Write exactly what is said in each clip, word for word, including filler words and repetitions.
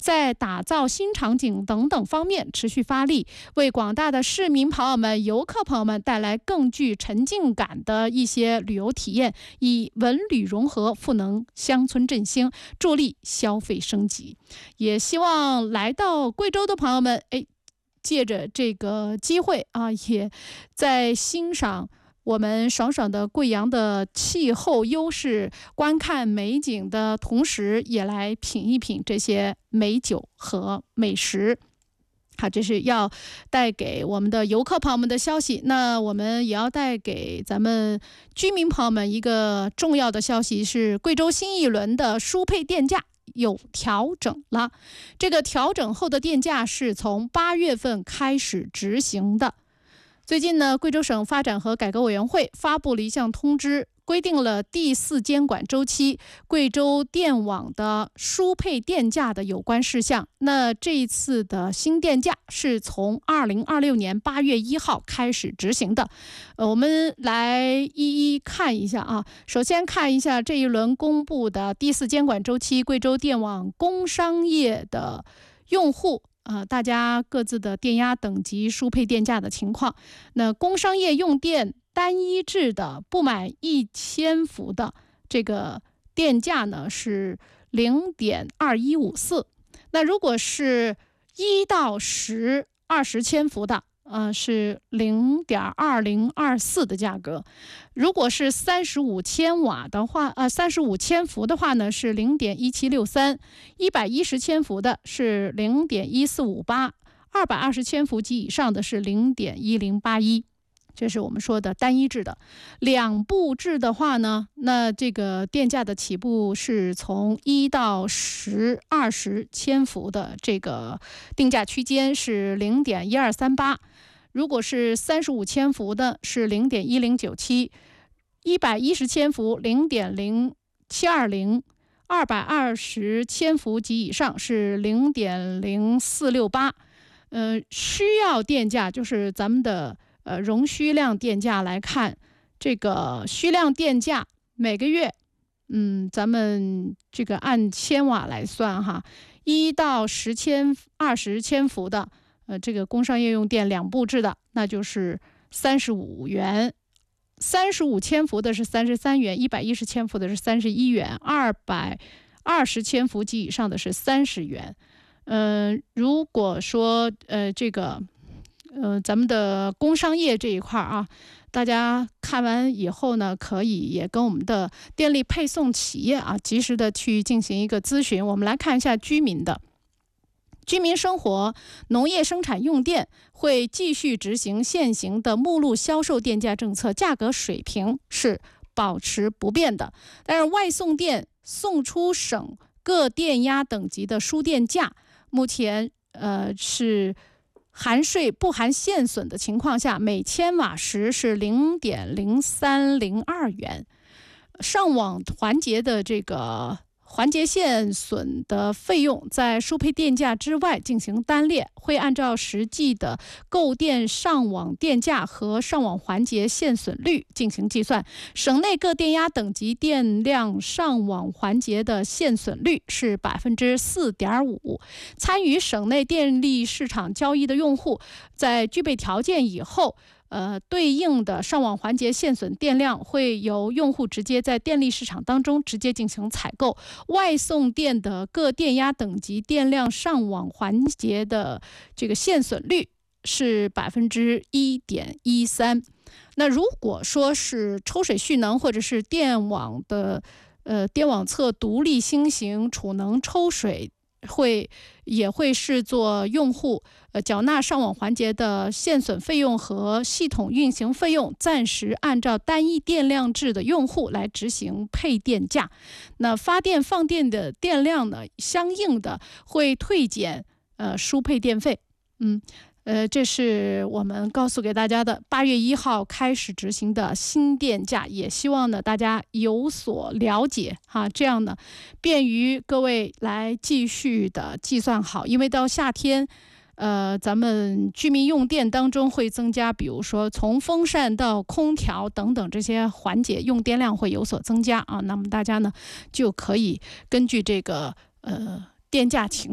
在打造新场景等等方面持续发力，为广大的市民朋友们、游客朋友们带来更具沉浸感的一些旅游体验，以文旅融合，赋能乡村振兴，助力消费升级。也希望来到贵州的朋友们，哎，借着这个机会啊，也在欣赏我们爽爽的贵阳的气候优势，观看美景的同时，也来品一品这些美酒和美食。好，这是要带给我们的游客朋友们的消息。那我们也要带给咱们居民朋友们一个重要的消息，是贵州新一轮的输配电价有调整了。这个调整后的电价是从八月份开始执行的。最近呢，贵州省发展和改革委员会发布了一项通知，规定了第四监管周期贵州电网的输配电价的有关事项。那这一次的新电价是从二零二六年八月一号开始执行的。呃，我们来一一看一下啊。首先看一下这一轮公布的第四监管周期贵州电网工商业的用户呃，大家各自的电压等级输配电价的情况。那工商业用电单一制的不满一千伏的这个电价呢是 零点二一五四， 那如果是一到十二十千伏的呃，是 零点二零二四 的价格。如果是三十五千瓦的话，呃，三十五千伏的话呢，是 零点一七六三， 一百一十千伏的是 零点一四五八， 二百二十千伏及以上的是 零点一零八一。这是我们说的单一制的。两步制的话呢，那这个电价的起步是从一到十、二十千伏的这个定价区间是 零点一二三八， 如果是三十五千伏的是 零点一零九七， 一百一十千伏 零点零七二零， 二百二十千伏及以上是 零点零四六八。呃，需要电价就是咱们的呃，容需量电价来看，这个需量电价每个月，嗯，咱们这个按千瓦来算哈，一到十千、二十千伏的，呃，这个工商业用电两步制的，那就是三十五元；三十五千伏的是三十三元；一百一十千伏的是三十一元；二百二十千伏及以上的是三十元。嗯、呃，如果说呃这个。呃，咱们的工商业这一块啊，大家看完以后呢，可以也跟我们的电力配送企业啊，及时的去进行一个咨询。我们来看一下居民的。居民生活、农业生产用电会继续执行现行的目录销售电价政策，价格水平是保持不变的。但是外送电送出省各电压等级的输电价，目前呃是含税不含现损的情况下，每千瓦时是 零点零三零二元。上网环节的这个环节现损的费用在输配电价之外进行单列，会按照实际的购电上网电价和上网环节现损率进行计算。省内各电压等级电量上网环节的现损率是 百分之四点五。 参与省内电力市场交易的用户，在具备条件以后，呃，对应的上网环节现损电量会由用户直接在电力市场当中直接进行采购。外送电的各电压等级电量上网环节的这个现损率是 百分之一点一三。 那如果说是抽水蓄能或者是电网的呃电网侧独立新型储能抽水，会也会视作用户呃缴纳上网环节的现损费用和系统运行费用，暂时按照单一电量制的用户来执行配电价。那发电放电的电量呢，相应的会退减呃输配电费。嗯。呃，这是我们告诉给大家的八月一号开始执行的新电价，也希望呢大家有所了解哈，这样呢便于各位来继续的计算好，因为到夏天，呃，咱们居民用电当中会增加，比如说从风扇到空调等等这些环节用电量会有所增加啊，那么大家呢就可以根据这个呃电价情况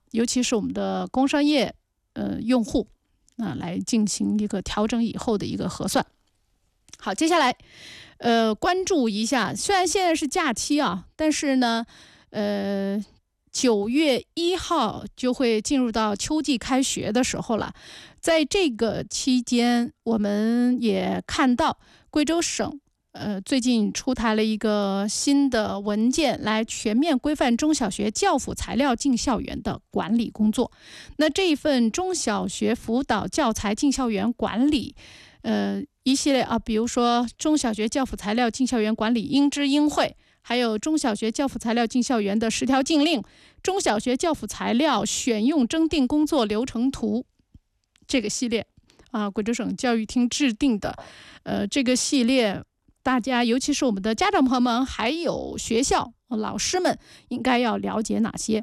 尤其是我们的工商业呃用户啊、呃，来进行一个调整以后的一个核算。好，接下来呃关注一下，虽然现在是假期啊，但是呢呃九月一号就会进入到秋季开学的时候了。在这个期间，我们也看到贵州省呃，最近出台了一个新的文件，来全面规范中小学教辅材料进校园的管理工作。那这一份中小学辅导教材进校园管理，呃，一系列啊，比如说中小学教辅材料进校园管理应知应会，还有中小学教辅材料进校园的十条禁令，中小学教辅材料选用征订工作流程图，这个系列啊，贵州省教育厅制定的，呃，这个系列。大家尤其是我们的家长朋友们还有学校老师们应该要了解哪些。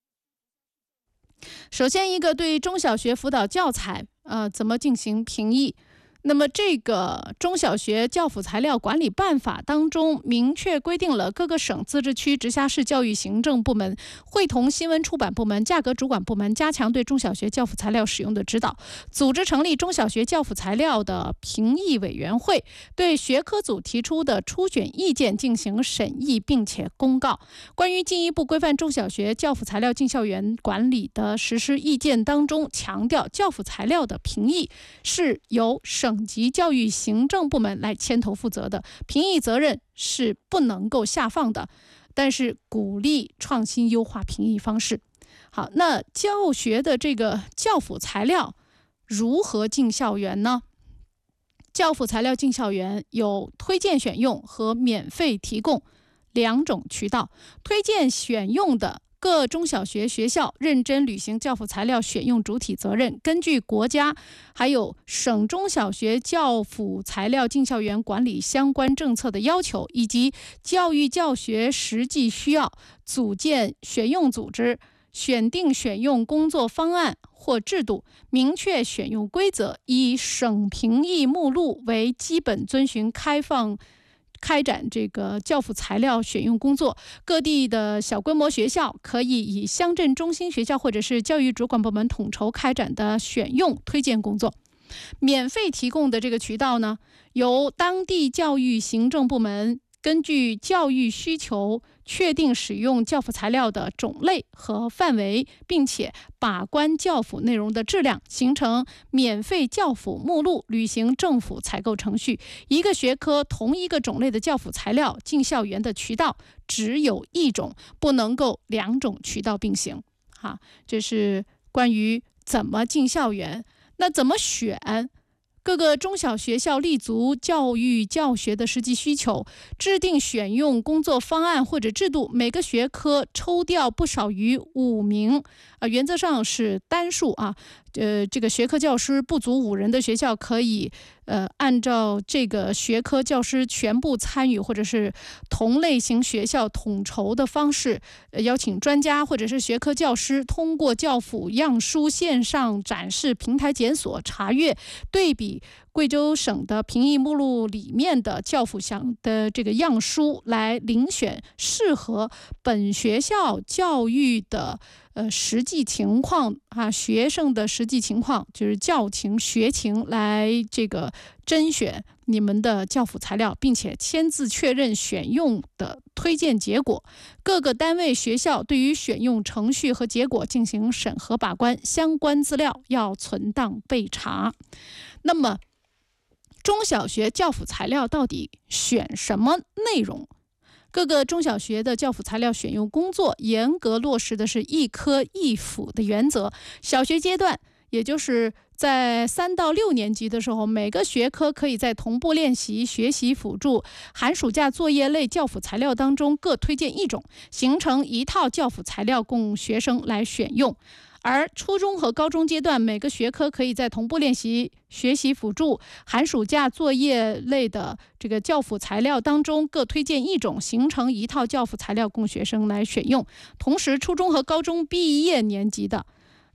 首先一个对中小学辅导教材呃怎么进行评议。那么这个中小学教辅材料管理办法当中明确规定了各个省、自治区、直辖市教育行政部门会同新闻出版部门、价格主管部门加强对中小学教辅材料使用的指导，组织成立中小学教辅材料的评议委员会，对学科组提出的初选意见进行审议并且公告。关于进一步规范中小学教辅材料进校园管理的实施意见当中强调，教辅材料的评议是由省省级教育行政部门来牵头负责的，评议责任是不能够下放的，但是鼓励创新优化评议方式。好，那教学的这个教辅材料如何进校园呢？教辅材料进校园有推荐选用和免费提供两种渠道。推荐选用的，各中小学学校认真履行教辅材料选用主体责任，根据国家还有省中小学教辅材料进校园管理相关政策的要求，以及教育教学实际需要，组建选用组织，选定选用工作方案或制度，明确选用规则，以省评议目录为基本，遵循开放开展这个教辅材料选用工作。各地的小规模学校可以以乡镇中心学校或者是教育主管部门统筹开展的选用推荐工作。免费提供的这个渠道呢，由当地教育行政部门根据教育需求确定使用教辅材料的种类和范围，并且把关教辅内容的质量，形成免费教辅目录，履行政府采购程序。一个学科同一个种类的教辅材料进校园的渠道只有一种，不能够两种渠道并行。哈，这是关于怎么进校园。那怎么选？各个中小学校立足教育教学的实际需求，制定选用工作方案或者制度，每个学科抽调不少于五名，啊，原则上是单数啊。呃，这个学科教师不足五人的学校可以，呃，按照这个学科教师全部参与，或者是同类型学校统筹的方式，呃，邀请专家或者是学科教师通过教辅样书线上展示平台检索查阅对比贵州省的评议目录里面的教辅项的这个样书，来遴选适合本学校教育的呃实际情况啊，学生的实际情况，就是教情学情，来这个甄选你们的教辅材料，并且签字确认选用的推荐结果。各个单位学校对于选用程序和结果进行审核把关，相关资料要存档备查。那么中小学教辅材料到底选什么内容？各个中小学的教辅材料选用工作严格落实的是一科一辅的原则。小学阶段，也就是在三到六年级的时候，每个学科可以在同步练习、学习辅助、寒暑假作业类教辅材料当中各推荐一种，形成一套教辅材料供学生来选用。而初中和高中阶段，每个学科可以在同步练习、学习辅助、寒暑假作业类的这个教辅材料当中各推荐一种，形成一套教辅材料供学生来选用。同时，初中和高中毕业年级的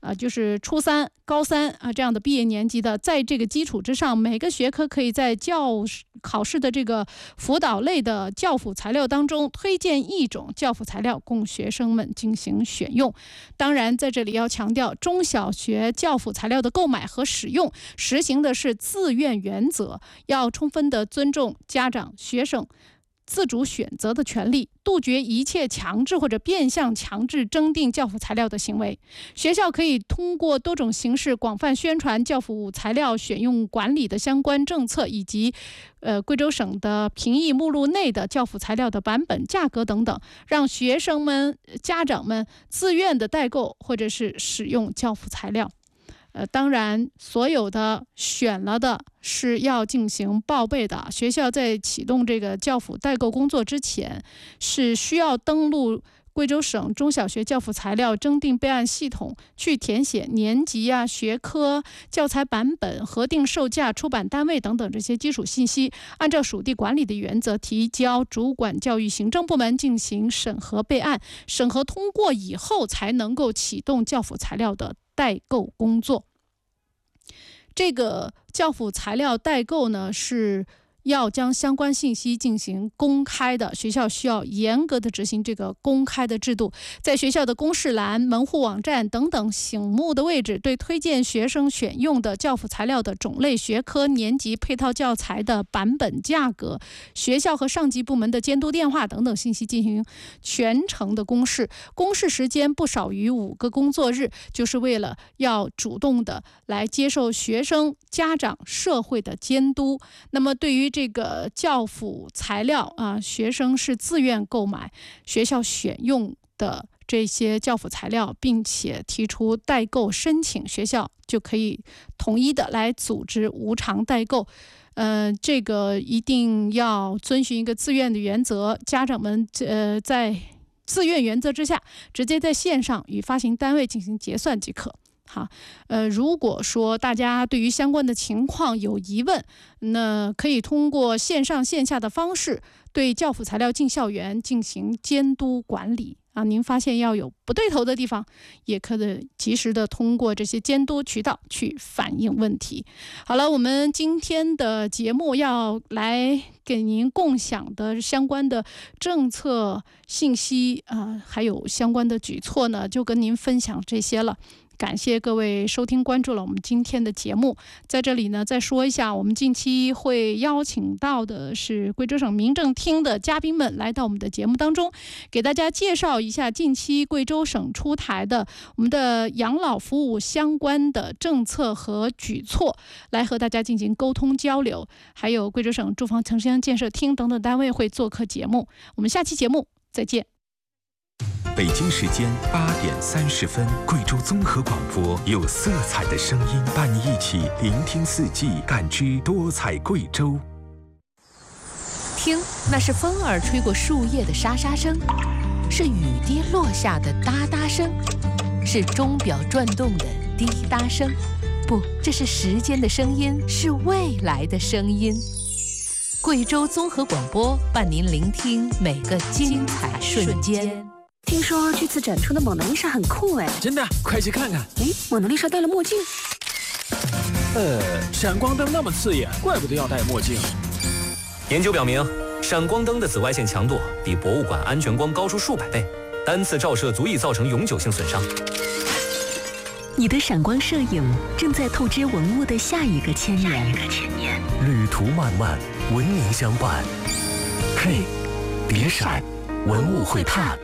呃，就是初三、高三啊这样的毕业年级的，在这个基础之上，每个学科可以在教考试的这个辅导类的教辅材料当中推荐一种教辅材料供学生们进行选用。当然，在这里要强调，中小学教辅材料的购买和使用实行的是自愿原则，要充分的尊重家长、学生自主选择的权利，杜绝一切强制或者变相强制征订教辅材料的行为。学校可以通过多种形式广泛宣传教辅材料选用管理的相关政策，以及呃贵州省的评议目录内的教辅材料的版本、价格等等，让学生们、家长们自愿的代购或者是使用教辅材料。呃，当然，所有的选了的是要进行报备的。学校在启动这个教辅代购工作之前，是需要登录贵州省中小学教辅材料征订备案系统，去填写年级啊、学科、教材版本、核定售价、出版单位等等这些基础信息，按照属地管理的原则提交主管教育行政部门进行审核备案，审核通过以后才能够启动教辅材料的代购工作。这个教辅材料代购呢，是要将相关信息进行公开的，学校需要严格的执行这个公开的制度，在学校的公示栏、门户网站等等醒目的位置，对推荐学生选用的教辅材料的种类、学科、年级、配套教材的版本、价格、学校和上级部门的监督电话等等信息进行全程的公示。公示时间不少于五个工作日，就是为了要主动的来接受学生、家长、社会的监督。那么对于这个教辅材料啊，学生是自愿购买学校选用的这些教辅材料，并且提出代购申请，学校就可以统一的来组织无偿代购。呃，这个一定要遵循一个自愿的原则，家长们呃在自愿原则之下，直接在线上与发行单位进行结算即可。好，呃，如果说大家对于相关的情况有疑问，那可以通过线上线下的方式对教辅材料进校园进行监督管理啊。您发现要有不对头的地方，也可以及时的通过这些监督渠道去反映问题。好了，我们今天的节目要来给您共享的相关的政策信息啊、呃，还有相关的举措呢，就跟您分享这些了。感谢各位收听关注了我们今天的节目。在这里呢，再说一下，我们近期会邀请到的是贵州省民政厅的嘉宾们来到我们的节目当中，给大家介绍一下近期贵州省出台的我们的养老服务相关的政策和举措，来和大家进行沟通交流。还有贵州省住房城乡建设厅等等单位会做客节目。我们下期节目再见。 北京时间八点三十分，贵州综合广播有色彩的声音，伴你一起聆听四季，感知多彩贵州。 听，那是风儿吹过树叶的沙沙声，是雨滴落下的哒哒声，是钟表转动的滴答声。不，这是时间的声音，是未来的声音。贵州综合广播伴您聆听每个精彩瞬间。 听说这次展出的蒙娜丽莎很酷哎！ 真的，快去看看！ 哎，蒙娜丽莎戴了墨镜。 呃，闪光灯那么刺眼，怪不得要戴墨镜。 研究表明，闪光灯的紫外线强度比博物馆安全光高出数百倍，单次照射足以造成永久性损伤。 你的闪光摄影正在透支文物的下一个千年。 旅途漫漫，文明相伴。嘿，别闪，文物会探。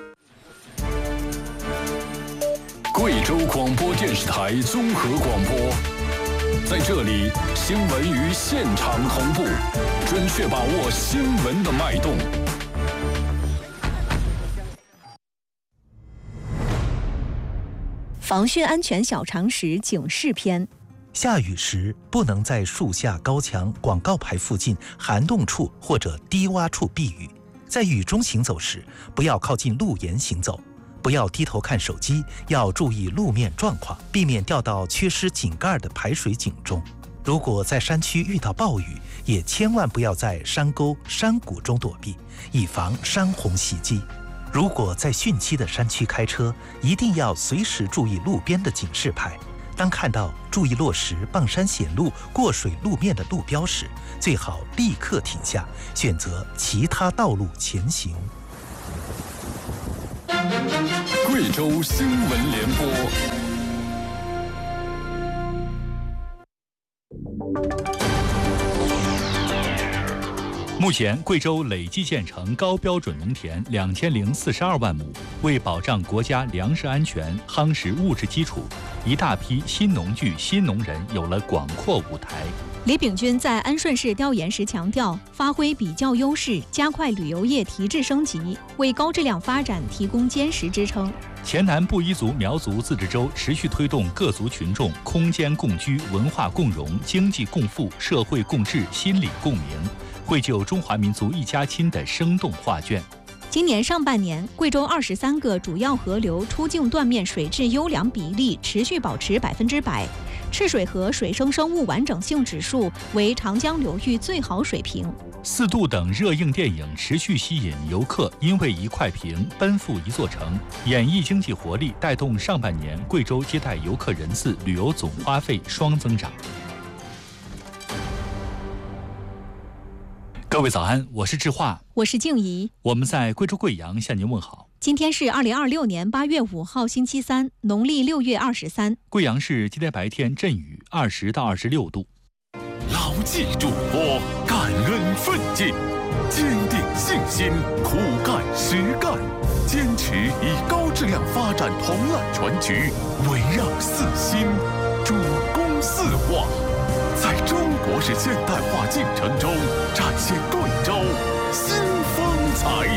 贵州广播电视台综合广播，在这里，新闻与现场同步，准确把握新闻的脉动。 防汛安全小常识警示篇： 下雨时不能在树下、高墙、广告牌附近、涵洞处或者低洼处避雨。在雨中行走时，不要靠近路沿行走。不要低头看手机，要注意路面状况，避免掉到缺失井盖的排水井中。如果在山区遇到暴雨，也千万不要在山沟、山谷中躲避，以防山洪袭击。 如果在汛期的山区开车，一定要随时注意路边的警示牌。当看到注意落石、傍山险路、过水路面的路标时，最好立刻停下，选择其他道路前行。 贵州新闻联播。 目前，贵州累计建成高标准农田两千零四十二万亩，为保障国家粮食安全夯实物质基础，一大批新农具、新农人有了广阔舞台。 李炳军在安顺市调研时强调，发挥比较优势，加快旅游业提质升级，为高质量发展提供坚实支撑。 黔南布依族苗族自治州持续推动各族群众空间共居、文化共融、经济共富、社会共治、心理共鸣，绘就中华民族一家亲的生动画卷。 今年上半年，贵州二十三个主要河流出境断面水质优良比例持续保持百分之百，赤水河水生生物完整性指数为长江流域最好水平。 四渡等热映电影持续吸引游客，因为一块屏奔赴一座城，演绎经济活力带动上半年贵州接待游客人次、旅游总花费双增长。各位早安，我是智化， 我是静怡， 我们在贵州贵阳向您问好。 今天是二零二六年八月五号星期三，农历六月二十三。 贵阳市今天白天阵雨，二十到二十六度。 牢记嘱托，感恩奋进，坚定信心，苦干实干，坚持以高质量发展统揽全局，围绕四新，主攻四化。在中国式现代化进程中，展现贵州新风采。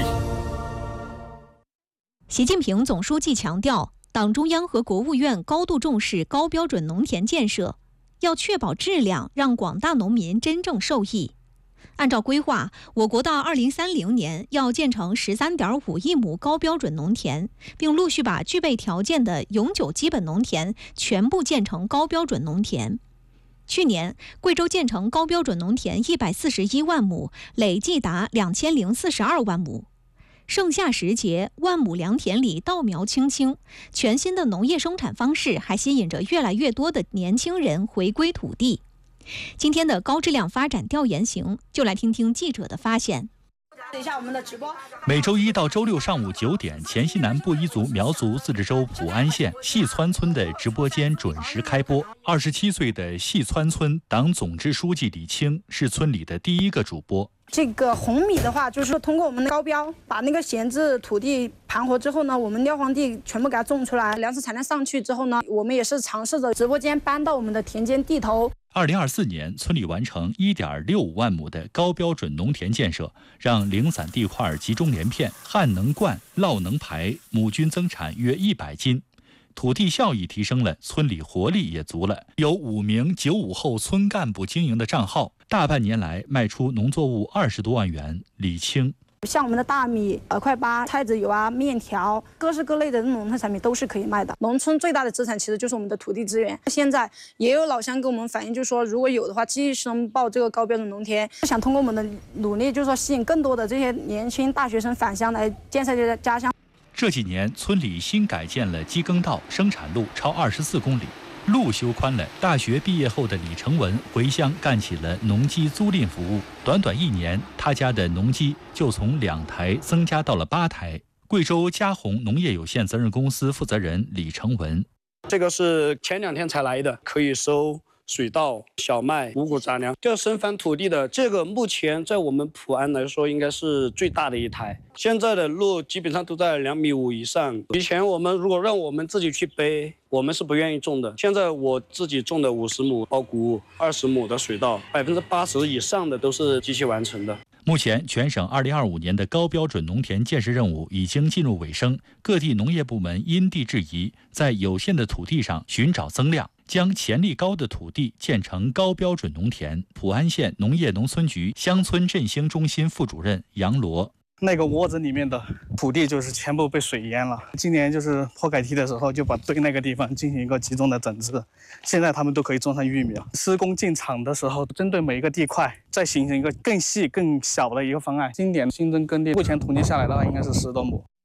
习近平总书记强调，党中央和国务院高度重视高标准农田建设，要确保质量，让广大农民真正受益。按照规划，我国到二零三零年要建成十三点五亿亩高标准农田，并陆续把具备条件的永久基本农田全部建成高标准农田。去年，贵州建成高标准农田一百四十一万亩，累计达两千零四十二万亩。盛夏时节，万亩良田里稻苗青青，全新的农业生产方式还吸引着越来越多的年轻人回归土地。今天的高质量发展调研行，就来听听记者的发现。 等一下我们的直播。 每周一到周六上午九点，黔西南布依族苗族自治州普安县细川村的直播间准时开播。二十七岁的细川村党总支书记李青是村里的第一个主播。 这个红米的话，就是通过我们的高标，把那个闲置土地盘活之后呢，我们撂荒地全部给它种出来，粮食产量上去之后呢，我们也是尝试着直播间搬到我们的田间地头。 二零二四年，村里完成一点六五万亩的高标准农田建设，让零散地块集中连片，旱能灌，涝能排，亩均增产约一百斤。土地效益提升了，村里活力也足了。有五名九五后村干部经营的账号，大半年来卖出农作物二十多万元。李青。 像我们的大米、饵块粑、菜籽油啊、面条，各式各类的农特产品都是可以卖的。农村最大的资产其实就是我们的土地资源。现在也有老乡跟我们反映，就是说如果有的话，继续申报这个高标准农田，想通过我们的努力，就是说吸引更多的这些年轻大学生返乡来建设这个家乡。 这几年，村里新改建了机耕道，生产路超二十四公里。路修宽了，大学毕业后的李成文回乡干起了农机租赁服务。短短一年，他家的农机就从两台增加到了八台。贵州嘉宏农业有限责任公司负责人李成文： 这个是前两天才来的，可以收水稻、小麦、五谷杂粮，要生翻土地的。这个目前在我们普安来说，应该是最大的一台。现在的路基本上都在两米五以上。以前我们如果让我们自己去背，我们是不愿意种的。现在我自己种的五十亩苞谷物、二十亩的水稻，百分之八十以上的都是机器完成的。 目前，全省二零二五年的高标准农田建设任务已经进入尾声，各地农业部门因地制宜，在有限的土地上寻找增量，将潜力高的土地建成高标准农田。普安县农业农村局乡村振兴中心副主任杨罗： 那个窝子里面的土地就是全部被水淹了。今年就是坡改梯的时候，就把对那个地方进行一个集中的整治，现在他们都可以种上玉米了。施工进场的时候，针对每一个地块再形成一个更细更小的一个方案。今年新增耕地目前统计下来的话，应该是十多亩。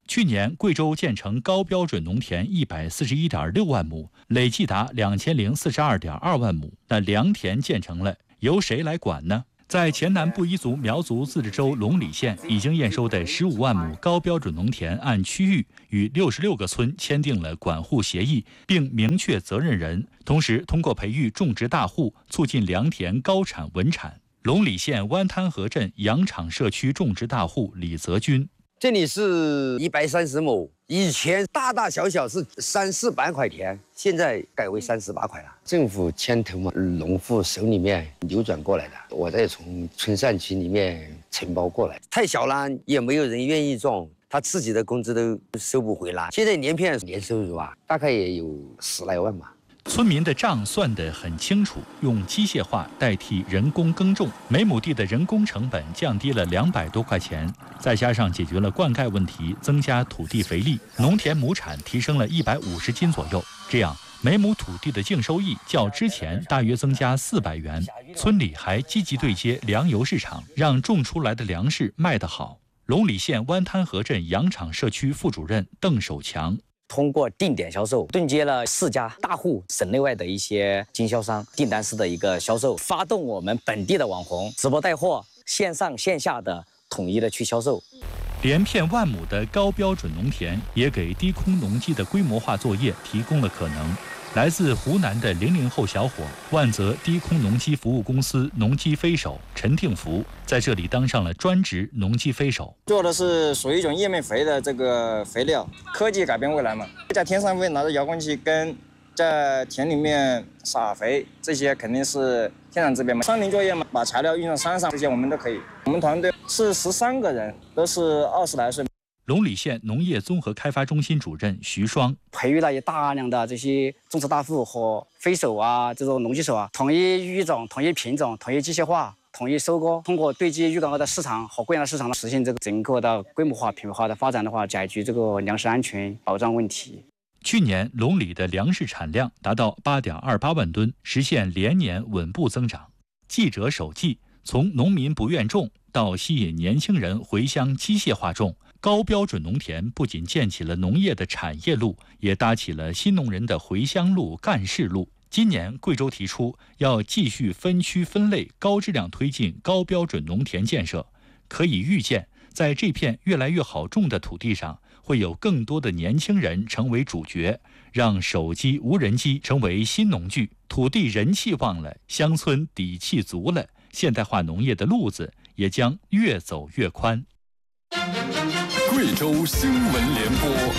去年贵州建成高标准农田一百四十一点六万亩，累计达两千零四十二点二万亩。那良田建成了，由谁来管呢？在黔南布依族苗族自治州龙里县，已经验收的十五万亩高标准农田，按区域与六十六个村签订了管护协议，并明确责任人。同时，通过培育种植大户，促进良田高产稳产。龙里县湾滩河镇羊场社区种植大户李泽军。 这里是一百三十亩，以前大大小小是三四百块田，现在改为三十八块了。政府牵头嘛，农户手里面流转过来的，我再从村上区里面承包过来。太小了，也没有人愿意种，他自己的工资都收不回来。现在年片年收入啊，大概也有十来万吧。 村民的账算得很清楚，用机械化代替人工耕种，每亩地的人工成本降低了两百多块钱，再加上解决了灌溉问题，增加土地肥力，农田亩产提升了一百五十斤左右。这样，每亩土地的净收益较之前大约增加四百元。村里还积极对接粮油市场，让种出来的粮食卖得好。龙里县湾滩河镇羊场社区副主任邓守强。 通过定点销售，对接了四家大户、省内外的一些经销商，订单式的一个销售，发动我们本地的网红直播带货，线上线下的统一的去销售。 连片万亩的高标准农田，也给低空农机的规模化作业提供了可能。来自湖南的零零后小伙，万泽低空农机服务公司农机飞手陈定福，在这里当上了专职农机飞手。 做的是属于一种叶面肥的这个肥料，科技改变未来嘛。在天上飞，拿着遥控器跟在田里面撒肥，这些肯定是天壤之别嘛。山林作业嘛，把材料运上山上，这些我们都可以。我们团队是十三个人，都是二十来岁。 龙里县农业综合开发中心主任徐双， 培育了也大量的这些种植大户和飞手啊，这种农机手啊，统一育种、统一品种、统一机械化、统一收割，通过对接粤港澳的市场和贵阳的市场，实现这个整个的规模化、品牌化的发展的话，解决这个粮食安全保障问题。 去年龙里的粮食产量达到八点二八万吨，实现连年稳步增长。记者手记，从农民不愿种到吸引年轻人回乡机械化种。高标准农田不仅建起了农业的产业路，也搭起了新农人的回乡路、干事路。今年贵州提出要继续分区分类、高质量推进高标准农田建设。可以预见，在这片越来越好种的土地上，会有更多的年轻人成为主角，让手机、无人机成为新农具。土地人气旺了，乡村底气足了，现代化农业的路子也将越走越宽。 贵州新闻联播。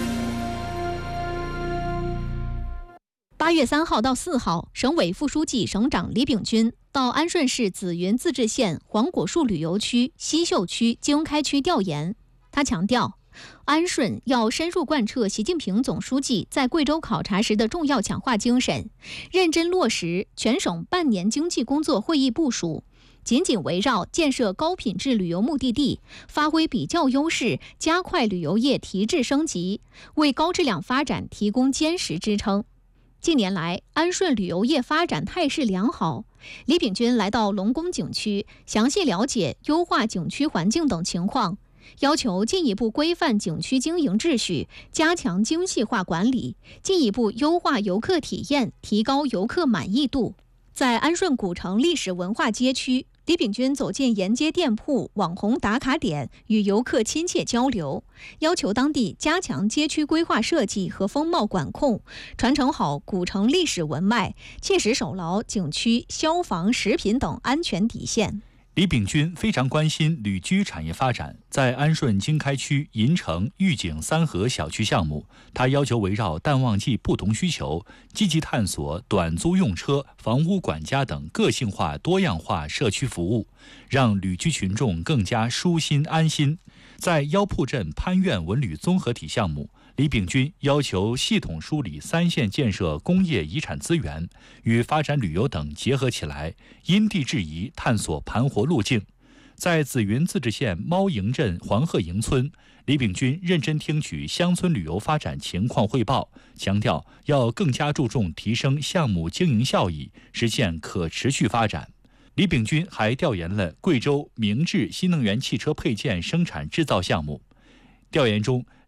八月三号到四号，省委副书记、省长李炳军到安顺市紫云自治县黄果树旅游区西秀区经开区调研。他强调，安顺要深入贯彻习近平总书记在贵州考察时的重要讲话精神，认真落实全省半年经济工作会议部署，紧紧围绕建设高品质旅游目的地，发挥比较优势，加快旅游业提质升级，为高质量发展提供坚实支撑。近年来，安顺旅游业发展态势良好。李炳军来到龙宫景区，详细了解优化景区环境等情况，要求进一步规范景区经营秩序，加强精细化管理，进一步优化游客体验，提高游客满意度。在安顺古城历史文化街区，李炳军走进沿街店铺、网红打卡点，与游客亲切交流，要求当地加强街区规划设计和风貌管控，传承好古城历史文脉，切实守牢景区消防、食品等安全底线。 李炳军非常关心旅居产业发展，在安顺经开区银城御景三河小区项目，他要求围绕淡旺季不同需求，积极探索短租用车、房屋管家等个性化多样化社区服务，让旅居群众更加舒心安心。在腰铺镇潘苑文旅综合体项目，李炳军要求系统梳理三线建设工业遗产资源与发展旅游等结合起来，因地制宜探索盘活路径。在紫云自治县猫营镇黄鹤营村，李炳军认真听取乡村旅游发展情况汇报，强调要更加注重提升项目经营效益，实现可持续发展。李炳军还调研了贵州明治新能源汽车配件生产制造项目。调研中，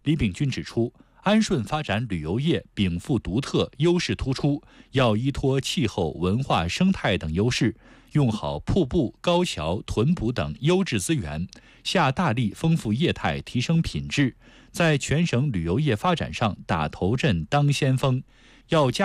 李秉钧指出，安顺发展旅游业禀赋独特，优势突出，要依托气候、文化、生态等优势，用好瀑布、高桥、屯补等优质资源，下大力丰富业态，提升品质，在全省旅游业发展上打头阵、当先锋，要加